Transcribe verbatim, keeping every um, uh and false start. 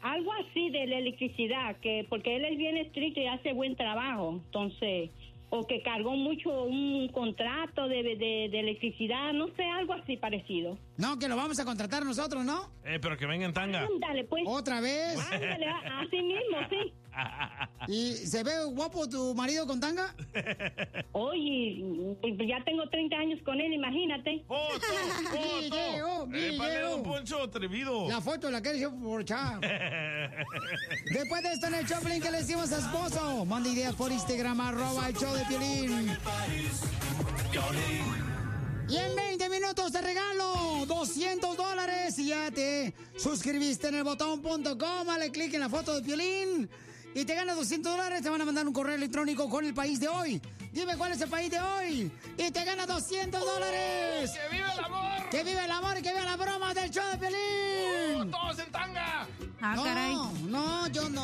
algo así de la electricidad, que porque él es bien estricto y hace buen trabajo, entonces, o que cargó mucho un contrato de, de, de electricidad, no sé, algo así parecido. No, que lo vamos a contratar nosotros, ¿no? Eh, pero que venga en tanga. Ándale, pues. ¿Otra vez? Ándale, así mismo, sí. ¿Y se ve guapo tu marido con tanga? Oye, ya tengo treinta años con él, imagínate. ¡Foto! ¡Foto! Video, ¡Épale, video. don Poncho, atrevido! La foto la que hizo por chat. Después de esto en el Choplin, ¿qué le decimos a esposo? Manda ideas por Instagram, arroba el show de Piolín. Y en veinte minutos te regalo doscientos dólares y ya te suscribiste en el botón punto com, dale clic en la foto de Piolín y te ganas doscientos dólares, te van a mandar un correo electrónico con el país de hoy. Dime cuál es el país de hoy y te ganas doscientos dólares. ¡Que viva el amor! ¡Que viva el amor y que viva la broma del show de Piolín! ¡Uh, todos en tanga! Ah, no, caray. No, yo no.